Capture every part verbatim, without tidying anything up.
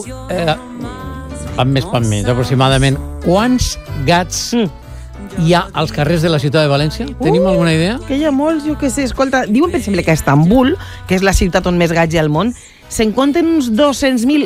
eh, pan més, pan menys, aproximadament, quants gats mm. hi ha als carrers de la ciutat de València? Tenim uh, alguna idea? Que hi ha molts, jo què sé. Escolta, diuen, per exemple, que a Estambul, que és la ciutat on més gats hi ha al món, se'n compten uns dos-cents mil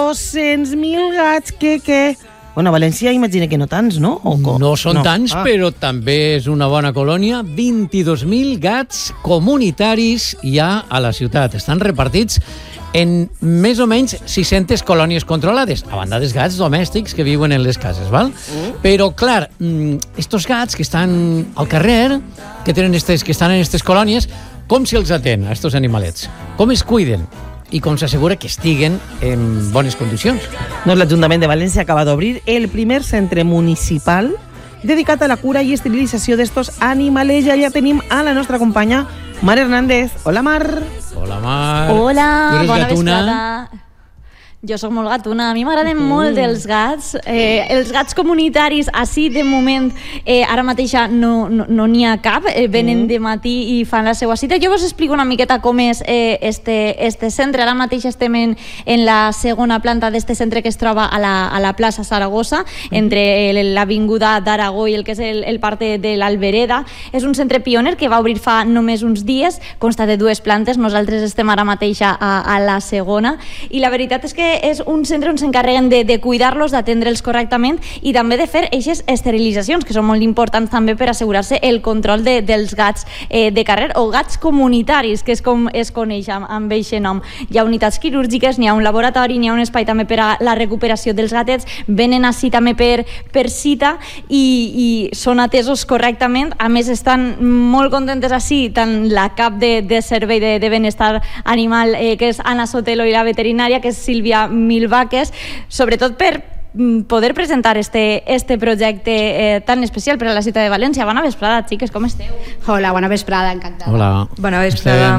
gats, que, que... Bueno, a València imagina que no tants, no? O co... No són no. tants, ah. però també és una bona colònia. vint-i-dos mil gats comunitaris hi ha a la ciutat. Estan repartits en més o menys sis-centes colònies controlades, a banda dels gats domèstics que viuen en les cases, val? Mm. Però, clar, estos gats que estan al carrer, que, tenen estes, que estan en aquestes colònies, com se'ls atén a estos animalets? Com es cuiden? I com s'assegura que estiguen en bones condicions? Doncs l'Ajuntament de València acaba d'obrir el primer centre municipal dedicat a la cura i esterilització d'estos animalets. Ja ja tenim a la nostra companya Mar Hernández. Hola, Mar. Hola, Mar. Hola, bona gatuna? vesprada. Jo sóc molt gatuna, a mi m'agraden mm. molt els gats. Eh, els gats comunitaris, així de moment, eh, ara mateix no n'hi no, no ha cap, eh, venen mm. de matí i fan la seva cita. Jo vos explico una miqueta com és eh, este, este centre. Ara mateix estem en, en la segona planta d'este centre que es troba a la, a la plaça Saragossa, mm. entre l'avinguda d'Aragó i el que és el, el parc de, de l'Albereda. És un centre pioner que va obrir fa només uns dies, consta de dues plantes, nosaltres estem ara mateix a, a la segona, i la veritat és que és un centre on s'encarreguen de, de cuidar-los, d'atendre'ls correctament i també de fer eixes esterilitzacions, que són molt importants també per assegurar-se el control de, dels gats eh, de carrer o gats comunitaris, que és com es coneix amb, amb aquest nom. Hi ha unitats quirúrgiques, n'hi ha un laboratori, n'hi ha un espai també per a la recuperació dels gatets, venen així també per, per cita i, i són atesos correctament. A més, estan molt contentes així, tant la cap de, de servei de, de benestar animal, eh, que és Anna Sotelo, i la veterinària, que és Sílvia Milvaques, sobretot per poder presentar este, este projecte eh, tan especial per a la ciutat de València. Bona vesprada, xiques, com esteu? Hola, bona vesprada, encantada. Hola. Bona vesprada.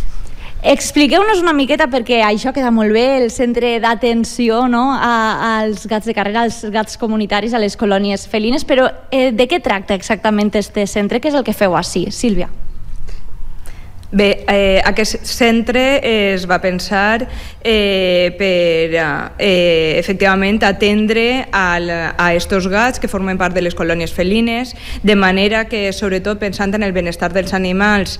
Expliqueu-nos una miqueta, perquè això queda molt bé, el centre d'atenció, no?, a, als gats de carrera, als gats comunitaris, a les colònies felines, però eh, de què tracta exactament este centre? Què és el que feu així, Sílvia? Bé, eh, aquest centre es va pensar eh, per eh, efectivament atendre al, a estos gats que formen part de les colònies felines, de manera que, sobretot pensant en el benestar dels animals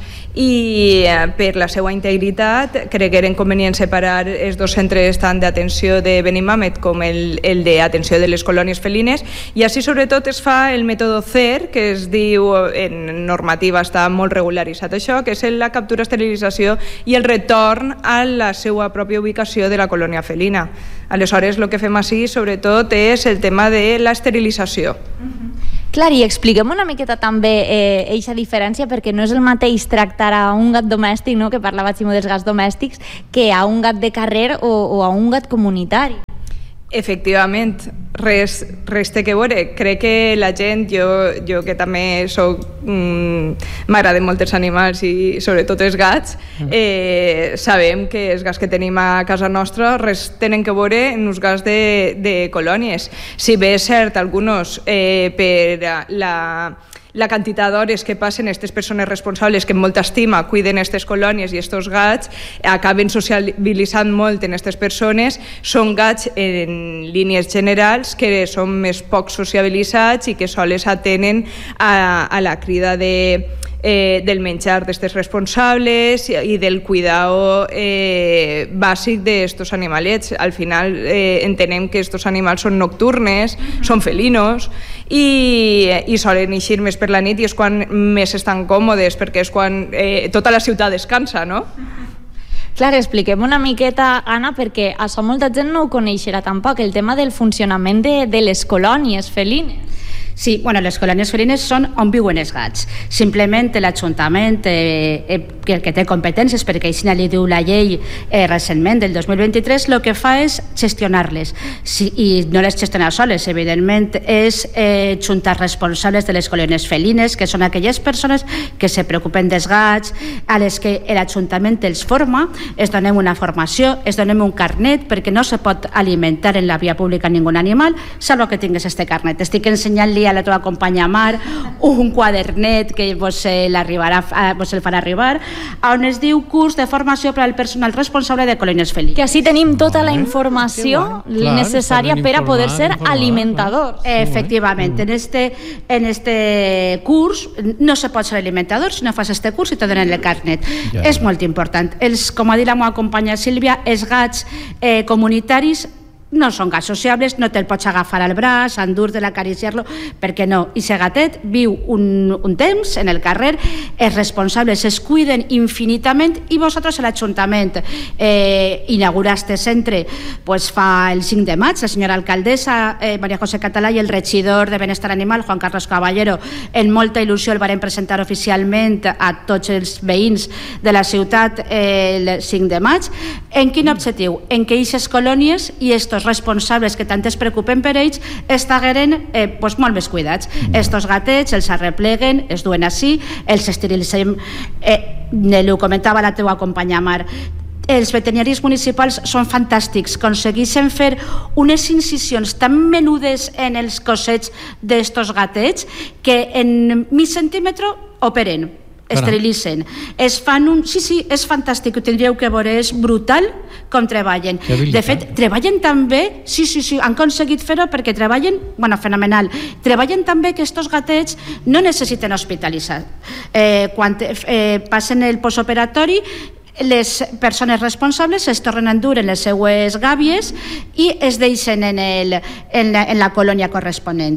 i eh, per la seva integritat, cregueren convenient separar els dos centres tant d'atenció de Benimàmet com el, el d'atenció de les colònies felines, i així sobretot es fa el mètode C E R, que es diu, en normativa està molt regularitzat això, que és la captura, esterilització i el retorn a la seva pròpia ubicació de la colònia felina. Aleshores, el que fem així, sobretot, és el tema de l'esterilització. Mm-hmm. Clar, i expliquem una miqueta també eh, eixa diferència, perquè no és el mateix tractar a un gat domèstic, no?, que parlava Ximo dels gats domèstics, que a un gat de carrer o, o a un gat comunitari. Efectivament, res, res té que veure. Crec que la gent, jo, jo que també soc, mmm, m'agraden molt els animals i sobretot els gats, eh, sabem que els gats que tenim a casa nostra res tenen que veure en els gats de, de colònies. Si bé és cert, alguns eh, per la... la quantitat d'hores que passen aquestes persones responsables que amb molta estima cuiden aquestes colònies i aquests gats, acaben sociabilitzant molt en aquestes persones. Són gats en línies generals que són més poc sociabilitzats i que sols atenen a, a la crida de Eh, del menjar d'estes responsables i, i del cuidado eh, bàsic d'estos animalets. Al final eh, entenem que estos animals són nocturnes, són felinos i, i solen eixir més per la nit i és quan més estan còmodes, perquè és quan eh, tota la ciutat descansa, no? Clar, expliquem una miqueta, Anna, perquè això molta gent no ho coneixerà tampoc, el tema del funcionament de, de les colònies felines. Sí, bueno, les colònies felines són on viuen els gats. Simplement l'Ajuntament, eh, eh, que, que té competències, perquè així li diu la llei eh, recentment, del dos mil vint-i-tres, el que fa és gestionar-les. Sí, i no les gestiona soles, evidentment, és eh, juntar responsables de les colònies felines, que són aquelles persones que se preocupen dels gats, a les que l'Ajuntament els forma, es donem una formació, es donem un carnet, perquè no se pot alimentar en la via pública ningú animal, salvo que tingues este carnet. Estic ensenyant-li a la teva companya Mar un quadernet que vos, eh, vos el farà arribar, on es diu curs de formació per al personal responsable de colònies felines. Que així tenim tota la informació necessària per a poder ser alimentadors. Efectivament, en este, en este curs no se pot ser alimentador si no fas este curs i te donen el carnet. Ja. És molt important. Els, com ha dit la meva companya Sílvia, els gats eh, comunitaris no són gats sociables, no te'l pots agafar al braç, endur-te-la, acariciar-lo, perquè no. I ese gatet viu un, un temps en el carrer, els responsables es cuiden infinitament i vosaltres a l'Ajuntament eh, inaugurar este centre pues, fa el cinc de maig, la senyora alcaldessa eh, Maria José Català i el regidor de Benestar Animal, Juan Carlos Caballero, en molta il·lusió el varen presentar oficialment a tots els veïns de la ciutat eh, el cinc de maig. En quin objectiu? En què aquestes colònies i estos responsables que tant es preocupen per ells estagueren eh, pues, molt més cuidats. Mm. Estos gatets els arrepleguen, es duen així, els esterilitzem, eh, ho comentava la teva companya Mar. Els veterinaris municipals són fantàstics, aconsegueixen fer unes incisions tan menudes en els cossets d'estos gatets que en mig centímetre operen, esterilitzen. Es fan un... Sí, sí, és fantàstic, ho tindríeu que veure, és brutal com treballen. De fet, treballen també, sí, sí, sí, han aconseguit fer-ho perquè treballen, bueno, fenomenal, treballen també que estos gatets no necessiten hospitalitzar. Eh, quan eh, passen el postoperatori, les persones responsables es tornen a endur en les seues gàbies i es deixen en, el, en, la, en la colònia corresponent.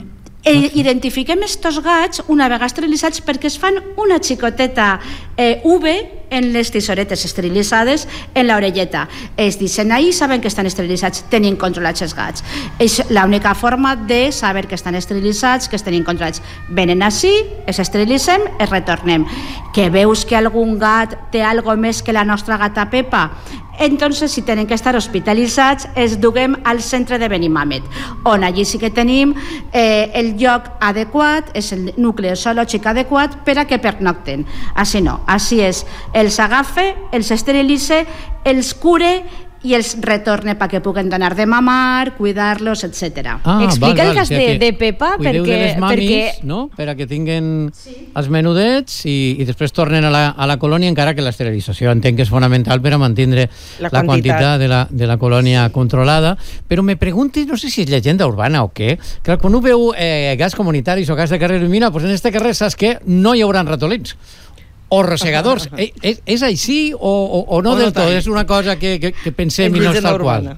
E identifiquem estos gats una vegada esterilitzats perquè es fan una xicoteta eh, V en les tisoretes esterilitzades en l'orelleta. Es deixen ahí, saben que estan esterilitzats, tenen controlats els gats. És l'única forma de saber que estan esterilitzats, que estan controlats. Venen així, es esterilitzem, es retornem. Que veus que algun gat té algo més que la nostra gata Pepa? Entonces, si tenen que estar hospitalitzats, es duguem al centre de Benimàmet, on allí sí que tenim eh, el lloc adequat, és el nucli zoològic adequat per a que pernocten. Així no, així és. Els agafa, els esterilitza, els cure i els retorna perquè puguen donar de mamar, cuidar-los, etcètera. Ah, explica val, el cas val, de, que de Pepa cuideu perquè... de les mamis, perquè... no? Per a que tinguen sí. els menudets i, i després tornen a la, a la colònia, encara que l'esterilització entenc que és fonamental per a mantenir la, la quantitat de la, de la colònia sí. controlada. Però me preguntis, no sé si és llegenda urbana o què, que quan un veu eh, gats comunitaris o gats de carrer, mira, pues en este carrer saps que no hi haurà ratolins o rosegadors. és, és així o, o, o no o del no tot? És una cosa que, que, que pensem i no és tal qual.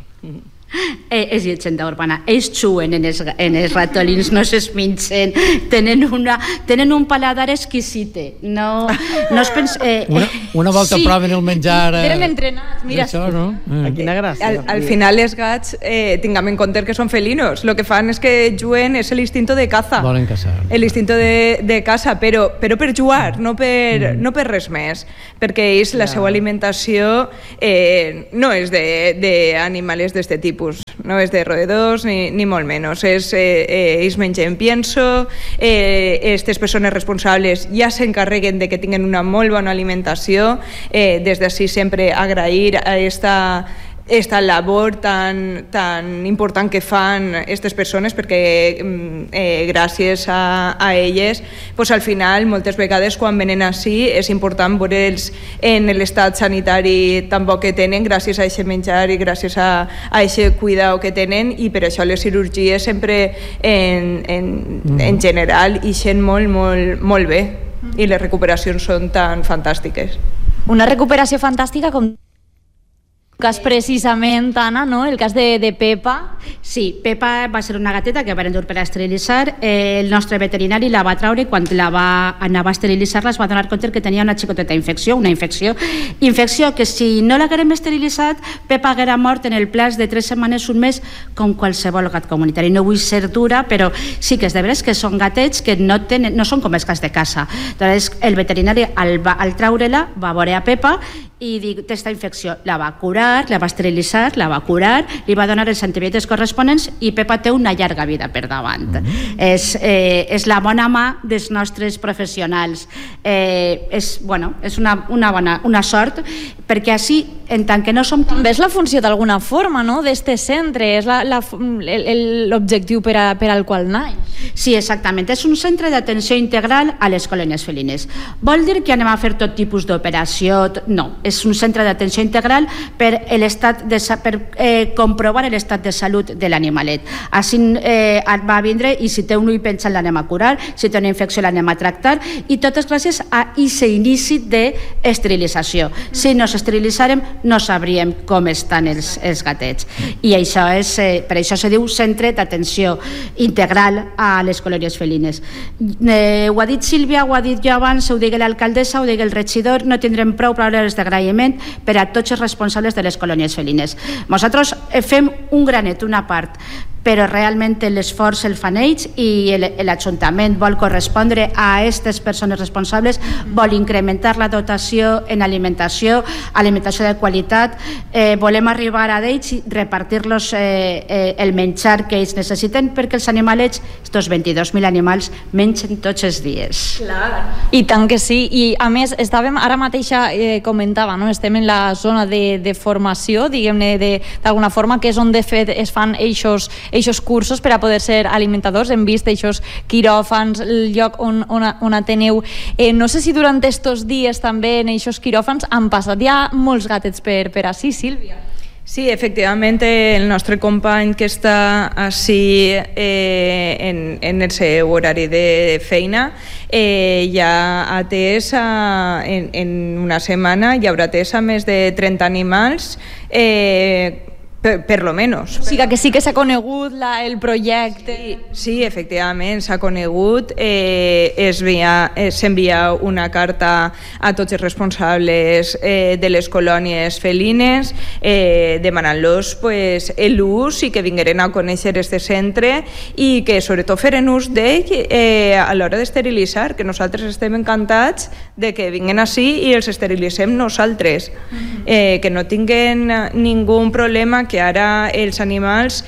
Eh, és llegenda urbana. Ells xuen en els, en els ratolins, no se'ls minxen, tenen, una, tenen un paladar exquisite. No, no es pens... eh, una, una volta sí. proven el menjar... Eh, Tenen entrenats, mira. Això, no? Eh. Quina gràcia. Al, al final els gats, eh, tinguem en compte que són felinos. Lo que fan és que juguen, és l'instinto de caza. Volen caçar. L'instinto de, de caça, però, però per jugar, no per, mm. no per res més. Perquè ells, la seva alimentació eh, no és d'animals d'este tipus. No és de roedors ni, ni molt menys. És, eh, eh, ells mengen pienso, eh, aquestes persones responsables ja s'encarreguen de que tinguin una molt bona alimentació. Eh, des d'ací sempre agrair a esta esta labor tan, tan important que fan aquestes persones, perquè eh, gràcies a, a elles pues, al final moltes vegades quan venen així és important veure'ls en l'estat sanitari tan bo que tenen gràcies a aquest menjar i gràcies a aquest cuidado que tenen, i per això les cirurgies sempre en, en, en general ixen molt, molt, molt bé i les recuperacions són tan fantàstiques. Una recuperació fantàstica com cas precisament, Anna, no? El cas de, de Pepa. Sí, Pepa va ser una gateta que va endur per a esterilitzar. Eh, el nostre veterinari la va traure i quan la va anar a esterilitzar-la es va donar compte que tenia una xicoteta infecció, una infecció, infecció que si no l'haguérem esterilitzat, Pepa haguera mort en el plaç de tres setmanes, un mes, com qualsevol gat comunitari. No vull ser dura, però sí que és de veres que són gatets que no, tenen, no són com els gats de casa. Llavors, el veterinari, al, al traure-la, va veure a Pepa i diu, té esta infecció. La va curar, curar, la va esterilitzar, la va curar, li va donar els antibiòtics corresponents i Pepa té una llarga vida per davant. Mm-hmm. És, eh, és la bona mà dels nostres professionals. Eh, és, bueno, és una, una, bona, una sort, perquè així, en tant que no som... També és la funció d'alguna forma, no?, d'este centre, és l'objectiu per, a, per al qual naix. Sí, exactament. És un centre d'atenció integral a les colònies felines. Vol dir que anem a fer tot tipus d'operació? No, és un centre d'atenció integral per, de, per eh, comprovar l'estat de salut de l'animalet. Així eh, va vindre i si té un ull penjant l'anem a curar, si té una infecció l'anem a tractar, i totes gràcies a aquest inici d'esterilització. Si no s'esterilitzarem no sabríem com estan els, els gatets. I això és, eh, per això se diu centre d'atenció integral a les colònies felines. Eh, ho ha dit Sílvia, ho ha dit jo abans, ho digui l'alcaldessa, ho digui el regidor, no tindrem prou paraules d'agraïment per a tots els responsables de les colònies felines. Nosaltres fem un granet, una part, però realment l'esforç el fan ells i l'Ajuntament vol correspondre a aquestes persones responsables, vol incrementar la dotació en alimentació, alimentació de qualitat, eh, volem arribar a ells i repartir-los eh, eh, el menjar que ells necessiten, perquè els animalets, aquests vint-i-dos mil animals, mengen tots els dies. Clar. I tant que sí, i a més estàvem, ara mateixa eh, comentava, no? Estem en la zona de, de formació, diguem-ne, d'alguna forma, que és on de fet es fan eixos eixos cursos per a poder ser alimentadors. Hem vist eixos quiròfans, el lloc on, on, on ateneu. Eh, no sé si durant estos dies també en eixos quiròfans han passat ja molts gatets per, per així, Sílvia. Sí, efectivament, el nostre company que està així eh, en, en el seu horari de feina eh, ja ha atès a, en, en una setmana ja haurà atès a més de trenta animals, eh, Per, per lo menos. O sigui que sí que s'ha conegut la, el projecte. Sí, sí, efectivament, s'ha conegut. Eh, s'envia una carta a tots els responsables eh, de les colònies felines eh, demanant-los pues, l'ús i que vingueren a conèixer este centre i que sobretot feren ús d'ell eh, a l'hora d'esterilitzar, que nosaltres estem encantats de que vinguen així i els esterilitzem nosaltres. Eh, que no tinguen ningú problema, que ara els animals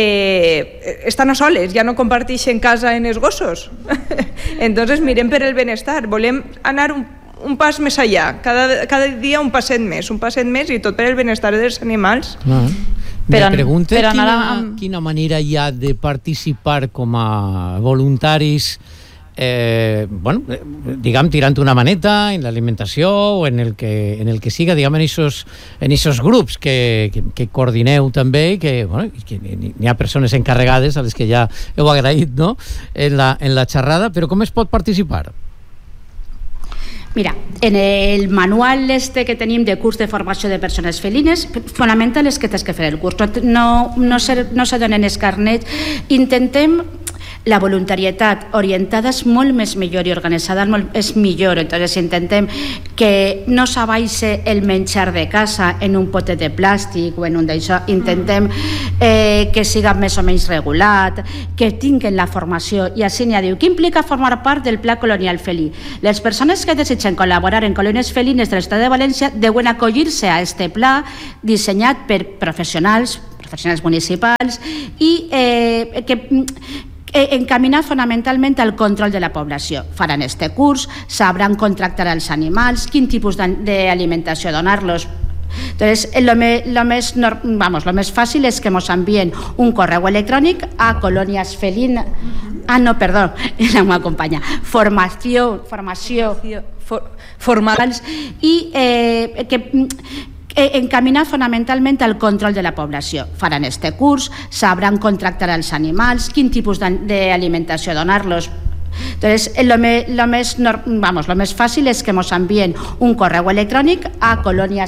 eh, estan a soles, ja no comparteixen casa en els gossos. Entonces mirem per el benestar, volem anar un, un pas més allà, cada, cada dia un passet més, un passet més i tot per el benestar dels animals. Ah. Me Per an- pregunto per anar quina, amb- quina manera hi ha de participar com a voluntaris, eh, bueno, eh, diguem, tirant una maneta en l'alimentació o en el que, en el que siga, diguem, en esos, en esos grups que, que, que coordineu també, que, bueno, que n'hi ha persones encarregades a les que ja heu agraït, no?, en la, en la xerrada, però com es pot participar? Mira, en el manual este que tenim de curs de formació de persones felines, fonamental és que tens que fer el curs, no, no, se, no se donen els carnets. Intentem la voluntarietat orientada és molt més millor i organitzada molt, és millor, entonces intentem que no s'abaixe el menjar de casa en un potet de plàstic o en un d'això, intentem eh, que siga més o menys regulat, que tinguin la formació, i així n'hi ha diu, què implica formar part del Pla Colonial Felí? Les persones que desitgen col·laborar en colònies felines de l'Estat de València deuen acollir-se a este pla dissenyat per professionals, professionals municipals i eh, que encaminar fonamentalment al control de la població. Faran este curs, sabran contractar els animals, quin tipus d'alimentació donar-los. Entonces, lo, me, lo, més, vamos, lo més fàcil és que ens envien un correu electrònic a colònies felines. Ah, no, perdó, la meva companya. Formació, formació, For, formals i eh, que encaminar fonamentalment al control de la població. Faran este curs, sabran contractar els animals, quin tipus d'alimentació donar-los. Entonces, lo, me, lo, més, vamos, lo més fàcil és que ens envien un correu electrònic a colònies